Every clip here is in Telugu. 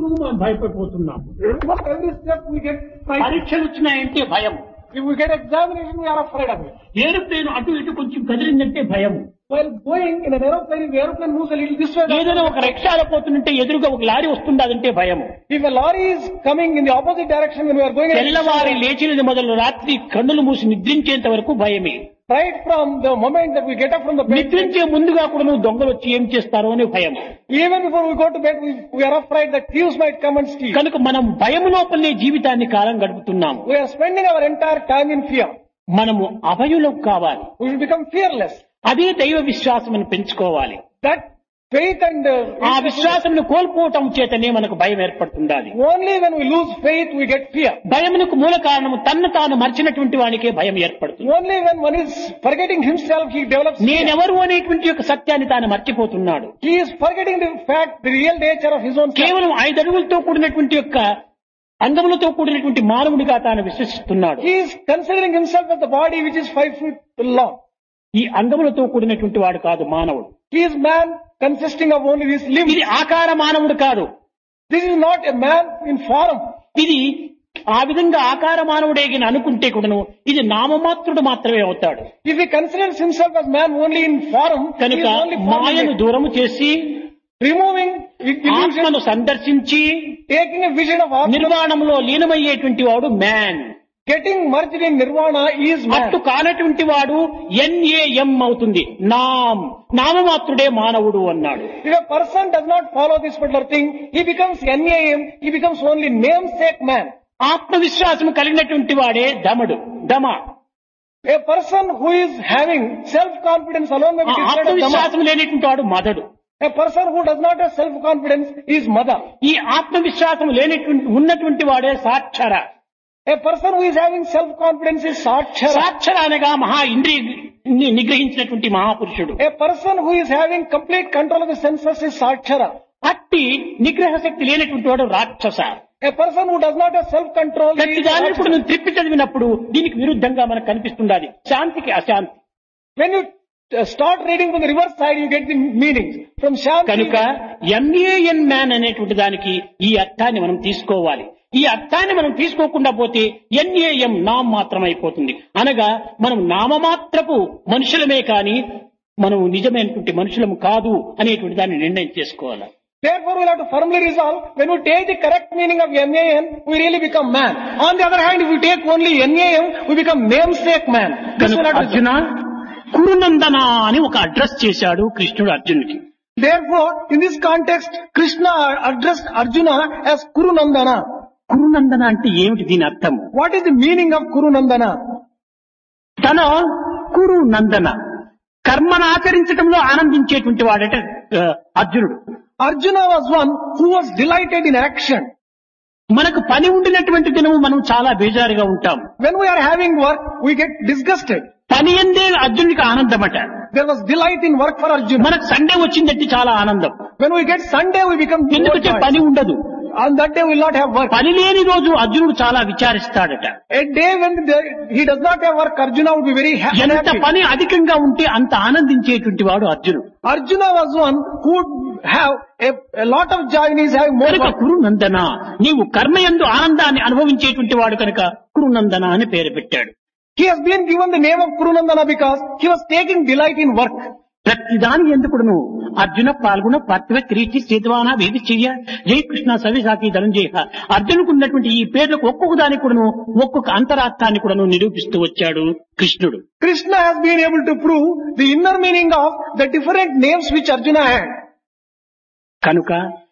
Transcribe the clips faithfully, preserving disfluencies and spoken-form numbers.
అడుగుకు మనం భయపడిపోతున్నాము. Almost every step we get frightened. పరీక్షలు వచ్చినాయంటే భయం. If we get examination, we are afraid of it. Aeroplane అటు ఇటు కొంచెం కదిలిందంటే భయం. While going in an aeroplane, if the aeroplane moves a little this way, ఏదైనా ఒక రిక్షాలో పోతుంటే ఎదురుగా ఒక లారీ వస్తుండదంటే భయం. if a lorry is coming in the opposite direction when we are going, in a తెల్లవారి లేచినది మొదలు రాత్రి కన్నులు మూసి నిద్రించేంత వరకు భయమే. right from the moment that we get up from the bed, నిద్రించే ముందుగా కూడా నువ్వు దొంగలు వచ్చి ఏం చేస్తారో అని భయం. even before we go to bed, we, we are afraid that thieves might come and steal. కనుక మనం భయం లోపలనే జీవితాన్ని కాలం గడుపుతున్నాము. We are spending our entire time in fear. మనము అభయులకు కావాలి. We should become fearless. అదే దైవ విశ్వాసం పెంచుకోవాలి. That faith and uh, ఆ విశ్వాసం కోల్పోవటం చేతనే మనకు భయం ఏర్పడుతుండాలి. only when we lose faith we get fear. భయమునకు మూల కారణము తన్ను తాను మర్చినటువంటి వానికే భయం ఏర్పడుతుంది. Only when one is forgetting himself he develops fear. నేనెవరు అనేటువంటి యొక్క సత్యాన్ని తాను మర్చిపోతున్నాడు. He is forgetting the fact, the real nature of his own self. కేవలం ఐదు అడుగులతో కూడినటువంటి యొక్క అంగములతో కూడినటువంటి మానవుడిగా తాను విశ్వసిస్తున్నాడు. He is considering himself as the body which is five feet long. ఈ అంగములతో కూడినటువంటి వాడు కాదు మానవుడు. He is man consisting of only these limbs. ఇది ఆకార మానవుడు కాదు. This is not a man in form. ఇది ఆ విధంగా ఆకార మానవుడే అనుకుంటే కూడాను ఇది నామమాత్రుడు మాత్రమే అవుతాడు. If he considers himself as man only in form, he కనుక is only మాయను form, దూరము చేసి removing illusion, ఆత్మను సందర్శించి taking a vision of Atma, నిర్వాణంలో లీనమయ్యేటువంటి వాడు man. getting merged in nirvana is man. అట్టు కానటువంటి వాడు ఎన్ఏఎం అవుతుంది. నామ్ నామమాత్రుడే మానవుడు అన్నాడు. If a person does not follow this particular thing, he becomes N A M, he becomes only namesake man. ఆత్మవిశ్వాసం కలిగినటువంటి వాడే దమడు దమ. A person who is having self-confidence alone may be considered as Dama. ఆత్మవిశ్వాసం లేనటువంటి వాడు మదడు. A person who does not have self-confidence is Mada. ఈ ఆత్మవిశ్వాసం లేనటువంటి ఉన్నటువంటి వాడే సాక్షర. A person who is having self-confidence is Sakshara. సాక్షర అనగా మహా ఇంద్రియ నిగ్రహించినటువంటి మహాపురుషుడు. A person who is having complete control of the senses is Sakshara. అట్టి నిగ్రహ శక్తి లేనటువంటి వాడు రాక్షస. A person who does not have self-control ప్రతి is దానిని ఇప్పుడు Rakshasa. నువ్వు త్రిప్పి చదివినప్పుడు దీనికి విరుద్ధంగా మనకు కనిపిస్తుండాలి. శాంతికి అశాంతి. When you uh, start reading from the reverse side, you get the meanings. From Shanti, కనుక ఎంఏఎన్ మ్యాన్ అనేటువంటి దానికి ఈ అర్థాన్ని మనం తీసుకోవాలి. ఈ అర్థాన్ని మనం తీసుకోకుండా పోతే ఎన్ఏఎం నామ మాత్రం అయిపోతుంది. అనగా మనం నామమాత్రపు మనుషులమే కాని మనం నిజమైనటువంటి మనుషులము కాదు అనేటువంటి దాన్ని నిర్ణయం చేసుకోవాలి. therefore we'll have to firmly resolve, when we take the correct meaning of N A M, we really become man. On the other hand, if we take only N A M, we become namesake man. This will కనుక have to అర్జున కురునందన అని ఒక అడ్రస్ చేశాడు కృష్ణుడు అర్జునుడికి. Therefore, in this context, Krishna addressed Arjuna as Kuru Nandana. కురునందన అంటే ఏమిటి దీని అర్థము? What is the meaning of Kuru Nandana? తన కురు నందన కర్మను ఆచరించడంలో ఆనందించేటువంటి వాడట ఆ, అర్జునుడు. Arjuna was one who was delighted in action. మనకు పని ఉండినటువంటి దినము మనం చాలా బేజారుగా ఉంటాం. When we are having work, we get disgusted. పని ఎందే అర్జునుడికి ఆనందమట. There was delight in work for Arjuna. మనకు సండే వచ్చిందంటే చాలా ఆనందం. When we get Sunday, we become ఎందుకంటే overjoyed. పని ఉండదు. On that day, we will not have work. పని లేని రోజు అర్జునుడు చాలా విచారిస్తాడట. A day when there, he does not have work, Arjuna would be very ha- ఎంత happy. పని అధికంగా ఉంటే అంత ఆనందించేటువంటి వాడు అర్జునుడు. Arjuna was one who would have a, a lot of joy when he is having more కనుక work. కురునందన నీవు కర్మయందు ఆనందాన్ని అనుభవించేటువంటి వాడు కనుక కురునందన అని పేరు పెట్టాడు. He has been given the name of Kurunandana because he was taking delight in work. ప్రతి దాని ఎందుకును అర్జున పాల్గొన పార్థివ క్రీటి సేతువాన వేది చెయ్య జై కృష్ణ సవిసాకి ధనంజయ అర్జునుకు ఉన్నటువంటి ఈ పేర్లకు ఒక్కొక్క దానికి కూడాను ఒక్కొక్క అంతరార్థాన్ని కూడాను నిరూపిస్తూ వచ్చాడు కృష్ణుడు. Krishna has been able to prove the inner meaning of the different names which Arjuna had. కనుక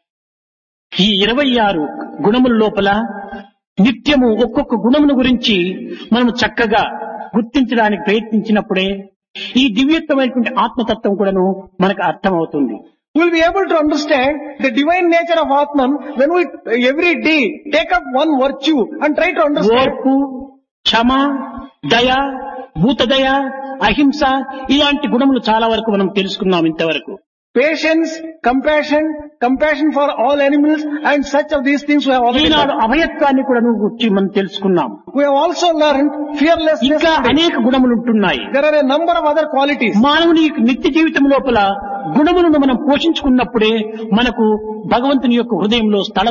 ఈ ఇరవై ఆరు గుణముల లోపల నిత్యము ఒక్కొక్క గుణమును గురించి మనము చక్కగా గుర్తించడానికి ప్రయత్నించినప్పుడే ఈ దివ్యత్వమైనటువంటి ఆత్మతత్వం కూడాను మనకు అర్థమవుతుంది. We will be able to understand the divine nature of Atman when we every day take up one virtue and try to understand. ఓర్పు, క్షమ, దయ, భూతదయ, అహింస ఇలాంటి గుణములు చాలా వరకు మనం తెలుసుకున్నాం ఇంతవరకు. Patience, compassion, compassion for all animals and such of these things we have already Eenadu learned. అభయత్వాన్ని కూడా గురించి మనం తెలుసుకున్నాం. We have also learned fearlessness. ఇంకా అనేక గుణములు ఉంటున్నాయి. There are a number of other qualities. మానవుని నిత్య జీవితం లోపల గుణములను మనం పోషించుకున్నప్పుడే మనకు భగవంతుని యొక్క హృదయంలో స్థలం